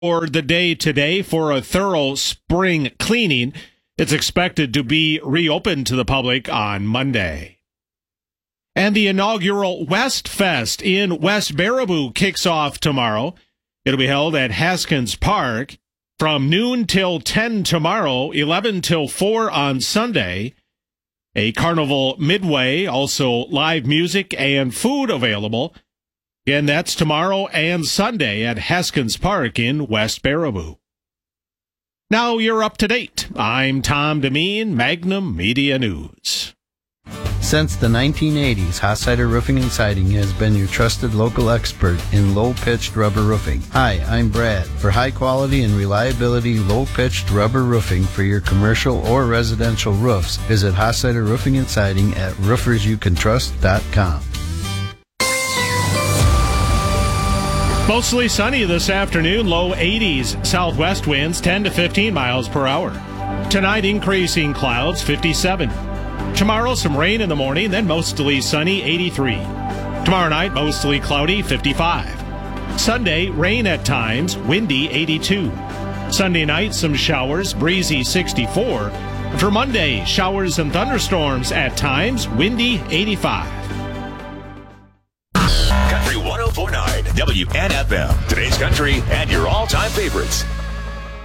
For the day today for a thorough spring cleaning. It's expected to be reopened to the public on Monday. And the inaugural West Fest in West Baraboo kicks off tomorrow. It'll be held at Haskins Park from noon till 10 tomorrow, 11 till 4 on Sunday. A carnival midway, also live music and food available. And that's tomorrow and Sunday at Haskins Park in West Baraboo. Now you're up to date. I'm Tom Demeen, Magnum Media News. Since the 1980s, Hossider Roofing and Siding has been your trusted local expert in low-pitched rubber roofing. Hi, I'm Brad. For high-quality and reliability low-pitched rubber roofing for your commercial or residential roofs, visit Hossider Roofing and Siding at roofersyoucantrust.com. Mostly sunny this afternoon, low 80s, southwest winds 10 to 15 miles per hour. Tonight, increasing clouds, 57. Tomorrow, some rain in the morning, then mostly sunny, 83. Tomorrow night, mostly cloudy, 55. Sunday, rain at times, windy, 82. Sunday night, some showers, breezy, 64. For Monday, showers and thunderstorms at times, windy, 85. Country 104.9 WNFM, today's country and your all-time favorites.